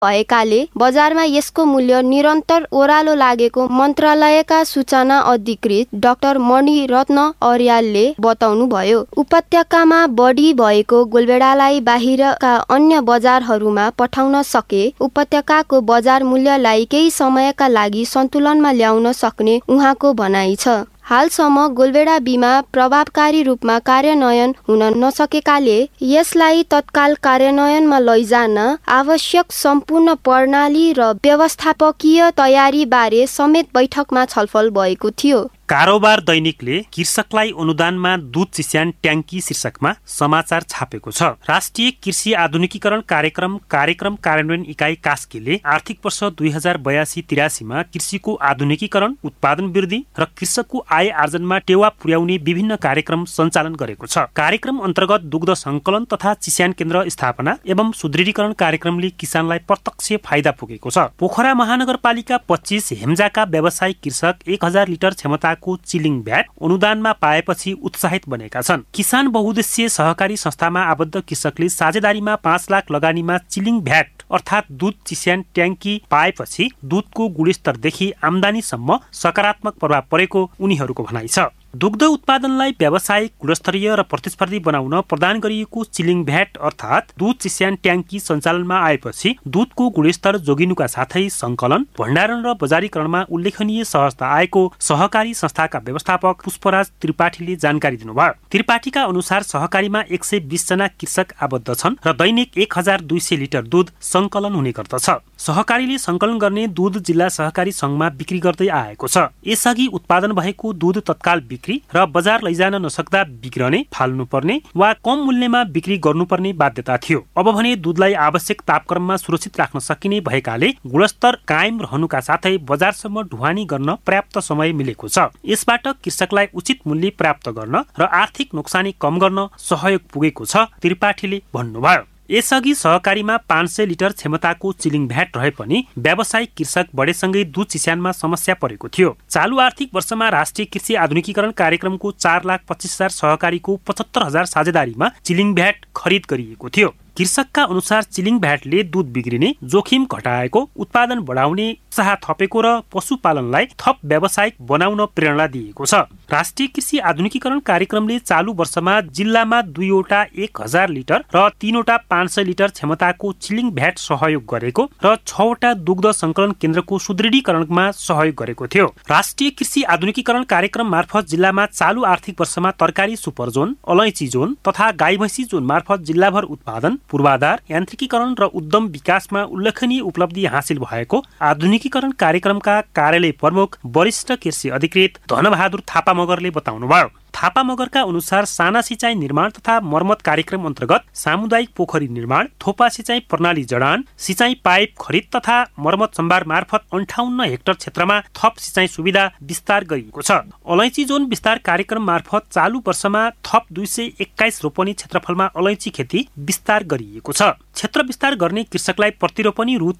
भएकाले बजारमा यसको मूल्य निरन्तर ओह्रालो लागेको मन्त्रालयका सूचना अधिकृत डाक्टर मणिरत्न अर्यालले बताउनुभयो। उपत्यकामा बढी भएको गोलभेडालाई बाहिरका अन्य बजारहरूमा पठाउन सके उपत्यकाको बजार मूल्यलाई केही समयका लागि सन्तुलनमा ल्याउन सक्ने उहाँको भनाइ छ। हालसम्म गोलभेडा बिमा प्रभावकारी रूपमा कार्यान्वयन हुन नसकेकाले यसलाई तत्काल कार्यान्वयनमा लैजान आवश्यक सम्पूर्ण प्रणाली र व्यवस्थापकीय तयारी बारे समेत बैठकमा छलफल भएको थियो। कारोबार दैनिकले कृषकलाई अनुदानमा दूध चिस्यान ट्याङ्की शीर्षकमा समाचार छापेको छ। राष्ट्रिय कृषि आधुनिकीकरण कार्यक्रम कार्यान्वयन इकाइ कास्कीले आर्थिक वर्ष 2082-83 मा कृषिको आधुनिकीकरण, उत्पादन वृद्धि र कृषकको आय आर्जनमा टेवा पुर्याउने विभिन्न कार्यक्रम सञ्चालन गरेको छ। कार्यक्रम अन्तर्गत दुग्ध संकलन तथा चिस्यान केन्द्र स्थापना एवं सुदृढीकरण कार्यक्रमले किसानलाई प्रत्यक्ष फाइदा पुगेको छ। पोखरा महानगरपालिका 25 हेम्जाका व्यावसायिक कृषक 1000 लिटर क्षमता चिलिङ भ्याट अनुदानमा पाएपछि उत्साहित बनेका छन्। किसान बहुउद्देश्य सहकारी संस्थामा आबद्ध कृषकले साझेदारीमा 5 लाख लगानीमा चिलिङ भ्याट अर्थात् दूध चिस्यान ट्याङ्की पाएपछि दूधको गुणस्तरदेखि आम्दानीसम्म सकारात्मक प्रभाव परेको उनीहरूको भनाइ छ। दुग्ध उत्पादनलाई व्यावसायिक, गुणस्तरीय र प्रतिस्पर्धी बनाउन प्रदान गरिएको चिलिङ भ्याट अर्थात् दूध चिस्यान ट्याङ्की सञ्चालनमा आएपछि दूधको गुणस्तर जोगिनुका साथै संकलन, भण्डारण र बजारीकरणमा उल्लेखनीय सहजता आएको सहकारी संस्थाका व्यवस्थापक पुष्पराज त्रिपाठीले जानकारी दिनुभयो। त्रिपाठीका अनुसार सहकारीमा 120 जना कृषक आबद्ध छन् र दैनिक 1200 लिटर दूध संकलन हुने गर्दछ। सहकारीले संकलन गर्ने दूध जिल्ला सहकारी संघमा बिक्री गर्दै आएको छ। यसअघि उत्पादन भएको दूध तत्काल बिक्री र बजार लैजान नसक्दा बिग्रने, फाल्नुपर्ने वा कम मूल्यमा बिक्री गर्नुपर्ने बाध्यता थियो। अब भने दूधलाई आवश्यक तापक्रममा सुरक्षित राख्न सकिने भएकाले गुणस्तर कायम रहनुका साथै बजारसम्म ढुवानी गर्न पर्याप्त समय मिलेको छ। यसबाट कृषकलाई उचित मूल्य प्राप्त गर्न र आर्थिक नोक्सानी कम गर्न सहयोग पुगेको छ, त्रिपाठीले भन्नुभयो। यसअघि सहकारीमा 500 लिटर क्षमताको चिलिङ भ्याट रहे पनि व्यावसायिक कृषक बढेसँगै दूध चिस्यानमा समस्या परेको थियो। चालु आर्थिक वर्षमा राष्ट्रिय कृषि आधुनिकीकरण कार्यक्रमको 4,25,000 सहकारीको 75,000 साझेदारीमा चिलिङ भ्याट खरिद गरिएको थियो। कृषकका अनुसार चिलिङ भ्याटले दूध बिग्रिने जोखिम घटाएको, उत्पादन बढाउने उत्साह थपेको र पशुपालनलाई थप व्यावसायिक बनाउन प्रेरणा दिएको छ। राष्ट्रिय कृषि आधुनिकीकरण कार्यक्रमले चालु वर्षमा जिल्लामा 2वटा 1000 लिटर र 3वटा 500 लिटर क्षमताको चिलिङ भ्याट सहयोग गरेको र 6वटा दुग्ध संकलन केन्द्रको सुदृढीकरणमा सहयोग गरेको थियो। राष्ट्रिय कृषि आधुनिकीकरण कार्यक्रम मार्फत जिल्लामा चालु आर्थिक वर्षमा तरकारी सुपर जोन, अलैँची जोन तथा गाई भैँसी जोन मार्फत जिल्लाभर उत्पादन, पूर्वाधार, यान्त्रिकीकरण र उद्यम विकासमा उल्लेखनीय उपलब्धि हासिल भएको आधुनिकीकरण कार्यक्रमका कार्यालय प्रमुख वरिष्ठ कृषि अधिकृत धनबहादुर थापा मगरले बताउनुभयो। थापा मगरका अनुसार साना सिंचाई निर्माण तथा मर्मत कार्यक्रम अन्तर्गत सामुदायिक पोखरी निर्माण, थोपा सिंचाई प्रणाली जडान, सिंचाई पाइप खरिद तथा मर्मत सम्भार मार्फत 58 हेक्टर क्षेत्रमा थप सिंचाई सुविधा विस्तार गरिएको छ। अलैँची जोन विस्तार कार्यक्रम मार्फत चालु वर्षमा थप 221 रोपनी क्षेत्रफलमा अलैँची खेती विस्तार गरिएको छ। क्षेत्र विस्तार गर्ने कृषकलाई प्रतिरोपनी रु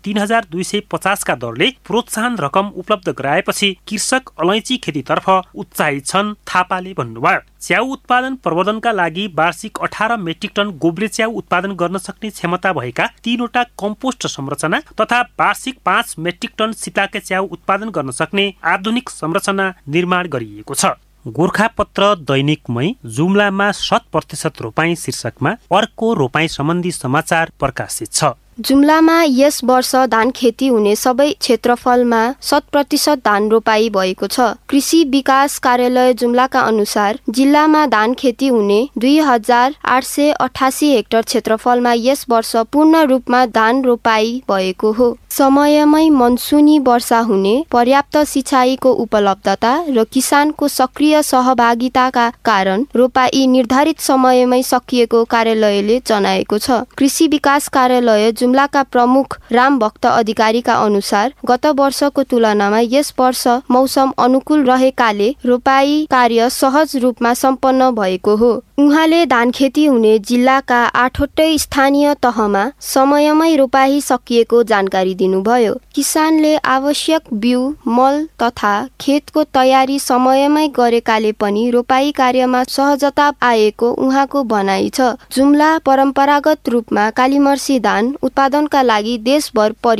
3250 का दरले प्रोत्साहन रकम उपलब्ध गराएपछि कृषक अलैँची खेतीतर्फ उत्साहित छन्, थापाले भन्नुभयो। च्याउ उत्पादन प्रवर्धनका लागि वार्षिक 18 मेट्रिक टन गोब्रे च्याउ उत्पादन गर्न सक्ने क्षमता भएका 3वटा कम्पोस्ट संरचना तथा वार्षिक 5 मेट्रिक टन सीताके च्याउ उत्पादन गर्न सक्ने आधुनिक संरचना निर्माण गरिएको छ। गोरखापत्र दैनिकमै जुम्लामा 100% रोपाई शीर्षकमा अर्को रोपाई सम्बन्धी समाचार प्रकाशित छ। जुम्लामा यस वर्ष धान खेती हुने सबै क्षेत्रफलमा 100% धान रोपाई भएको छ। कृषि विकास कार्यालय जुम्लाका अनुसार जिल्लामा धान खेती हुने 2888 हेक्टर क्षेत्रफलमा यस वर्ष पूर्ण रूपमा धान रोपाई भएको हो। समयमै मनसुनी वर्षा हुने, पर्याप्त सिँचाइको उपलब्धता र किसानको सक्रिय सहभागिताका कारण रोपाई निर्धारित समयमै सकिएको कार्यालयले जनाएको छ। कृषि विकास कार्यालय जुम्लाका प्रमुख रामभक्त अधिकारीका अनुसार गत वर्षको तुलनामा यस वर्ष मौसम अनुकूल रहेकाले रोपाई कार्य सहज रूपमा सम्पन्न भएको हो। उहाँले धान खेती हुने जिल्लाका 8वटै स्थानीय तहमा समयमै रोपाई सकिएको जानकारी दिनुभयो। किसानले आवश्यक बिउ, मल तथा खेतको तयारी समयमै गरेकाले पनि रोपाई कार्यमा सहजता आएको उहाँको भनाइ छ। जुम्ला परम्परागत रूपमा कालीमर्सी धान उत्पादनका लागि देशभर